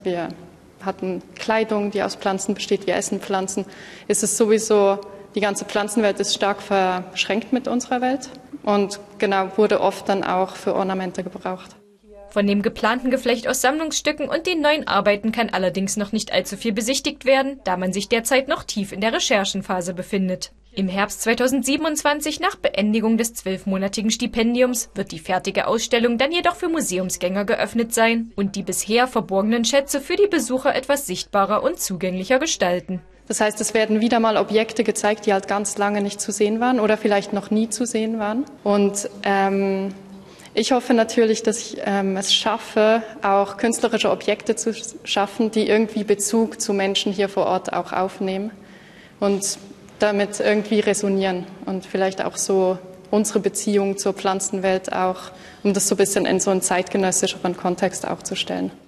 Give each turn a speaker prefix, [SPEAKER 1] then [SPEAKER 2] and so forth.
[SPEAKER 1] Wir hatten Kleidung, die aus Pflanzen besteht, wir essen Pflanzen. Es ist sowieso, die ganze Pflanzenwelt ist stark verschränkt mit unserer Welt und genau wurde oft dann auch für Ornamente gebraucht.
[SPEAKER 2] Von dem geplanten Geflecht aus Sammlungsstücken und den neuen Arbeiten kann allerdings noch nicht allzu viel besichtigt werden, da man sich derzeit noch tief in der Recherchenphase befindet. Im Herbst 2027, nach Beendigung des 12-monatigen Stipendiums, wird die fertige Ausstellung dann jedoch für Museumsgänger geöffnet sein und die bisher verborgenen Schätze für die Besucher etwas sichtbarer und zugänglicher gestalten.
[SPEAKER 1] Das heißt, es werden wieder mal Objekte gezeigt, die halt ganz lange nicht zu sehen waren oder vielleicht noch nie zu sehen waren. Und ich hoffe natürlich, dass ich es schaffe, auch künstlerische Objekte zu schaffen, die irgendwie Bezug zu Menschen hier vor Ort auch aufnehmen und damit irgendwie resonieren und vielleicht auch so unsere Beziehung zur Pflanzenwelt auch, um das so ein bisschen in so einen zeitgenössischeren Kontext auch zu stellen.